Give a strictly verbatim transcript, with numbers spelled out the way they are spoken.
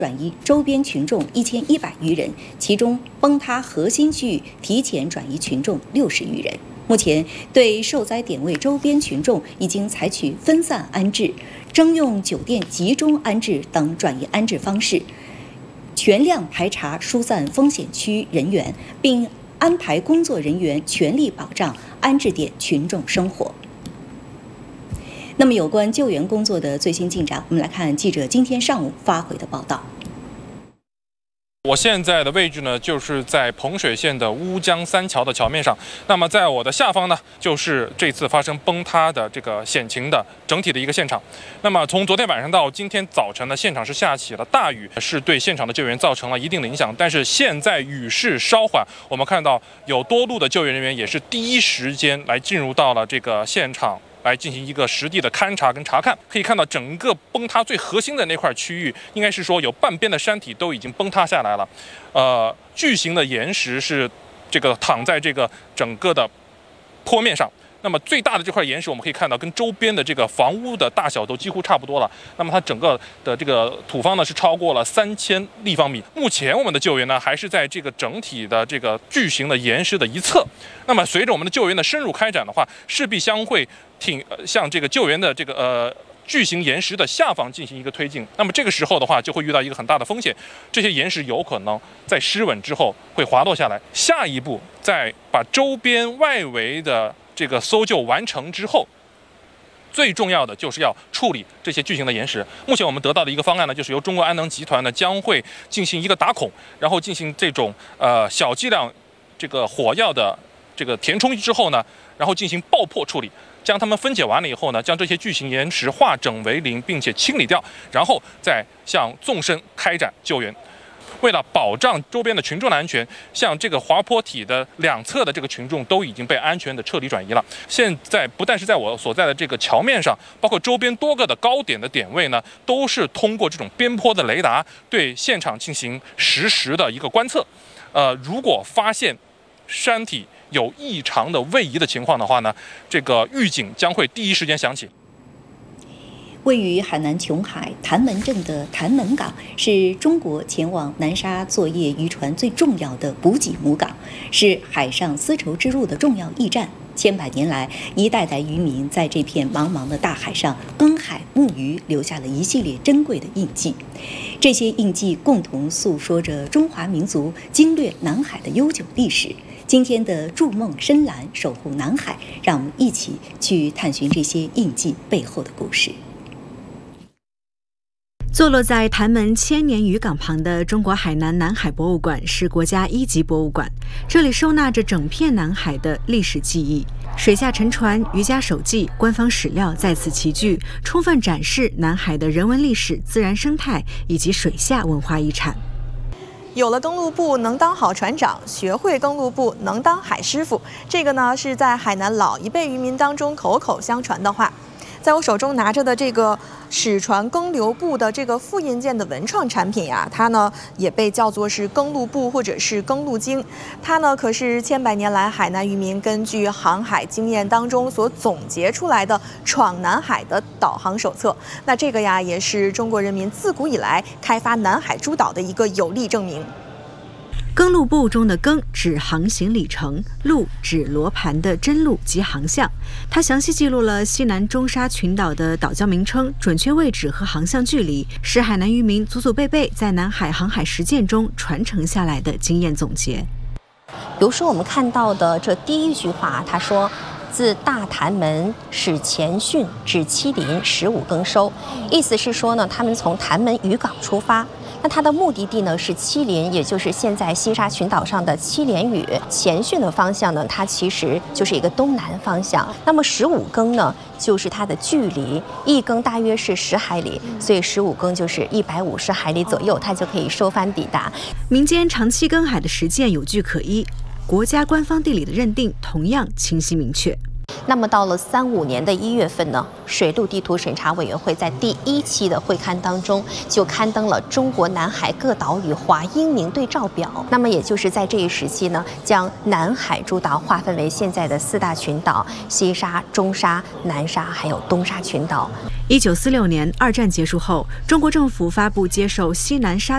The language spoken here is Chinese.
转移周边群众一千一百余人，其中崩塌核心区域提前转移群众六十余人。目前对受灾点位周边群众已经采取分散安置、征用酒店集中安置等转移安置方式，全量排查疏散风险区人员，并安排工作人员全力保障安置点群众生活。那么，有关救援工作的最新进展，我们来看记者今天上午发回的报道。 我现在的位置呢，就是在彭水县的乌江三桥的桥面上。那么在我的下方呢，就是这次发生崩塌的这个险情的整体的一个现场。那么从昨天晚上到今天早晨呢，现场是下起了大雨，是对现场的救援造成了一定的影响。但是现在雨势稍缓，我们看到有多路的救援人员也是第一时间来进入到了这个现场，来进行一个实地的勘察跟查看。可以看到整个崩塌最核心的那块区域，应该是说有半边的山体都已经崩塌下来了。呃，巨型的岩石是这个躺在这个整个的坡面上。那么最大的这块岩石，我们可以看到跟周边的这个房屋的大小都几乎差不多了。那么它整个的这个土方呢是超过了三千立方米。目前我们的救援呢还是在这个整体的这个巨型的岩石的一侧。那么随着我们的救援的深入开展的话，势必将会挺向这个救援的这个呃巨型岩石的下方进行一个推进。那么这个时候的话，就会遇到一个很大的风险，这些岩石有可能在失稳之后会滑落下来。下一步，在把周边外围的这个搜救完成之后，最重要的就是要处理这些巨型的岩石。目前我们得到的一个方案呢，就是由中国安能集团呢将会进行一个打孔，然后进行这种呃小剂量这个火药的这个填充之后呢，然后进行爆破处理。将它们分解完了以后呢，将这些巨型岩石化整为零，并且清理掉，然后再向纵深开展救援。为了保障周边的群众的安全，像这个滑坡体的两侧的这个群众都已经被安全的撤离转移了。现在不但是在我所在的这个桥面上，包括周边多个的高点的点位呢，都是通过这种边坡的雷达对现场进行实时的一个观测。呃，如果发现山体有异常的位移的情况的话呢，这个预警将会第一时间响起。 位于海南琼海潭门镇的潭门港是中国前往南沙作业渔船最重要的补给母港，是海上丝绸之路的重要驿站。千百年来，一代代渔民在这片茫茫的大海上耕海牧渔，留下了一系列珍贵的印记。这些印记共同诉说着中华民族经略南海的悠久历史。今天的筑梦深蓝，守护南海，让我们一起去探寻这些印记背后的故事。 坐落在潭门千年渔港旁的中国海南南海博物馆是国家一级博物馆，这里收纳着整片南海的历史记忆。水下沉船、渔家手记、官方史料在此齐聚，充分展示南海的人文历史、自然生态以及水下文化遗产。 有了耕路部能当好船长，学会耕路部能当海师傅，这个呢是在海南老一辈渔民当中口口相传的话。在我手中拿着的这个史传耕流部的这个复印件的文创产品呀，它呢也被叫做是耕路部或者是耕路经。它呢可是千百年来海南渔民根据航海经验当中所总结出来的闯南海的导航手册。那这个呀也是中国人民自古以来开发南海诸岛的一个有力证明。 耕路部中的耕指航行里程，路指罗盘的针路及航向。它详细记录了西南中沙群岛的岛礁名称、准确位置和航向距离，是海南渔民祖祖辈辈在南海航海实践中传承下来的经验总结。 比如说我们看到的这第一句话，他说自大潭门始前汛至七林十五更收，意思是说呢，他们从潭门渔港出发，那它的目的地呢是七林，也就是现在西沙群岛上的七连屿。前汛的方向呢，它其实就是一个东南方向。那么十五更呢，就是它的距离，一更大约是十海里，所以十五更就是一百五十海里左右，它就可以收帆抵达。 民间长期耕海的实践有据可依，国家官方地理的认定同样清晰明确。 那么到了三五年的一月份呢，水陆地图审查委员会在第一期的会刊当中就刊登了中国南海各岛屿华英明对照表。那么也就是在这一时期呢，将南海诸岛划分为现在的四大群岛：西沙、中沙、南沙还有东沙群岛。 一九四六年，二战结束后，中国政府发布接受西南沙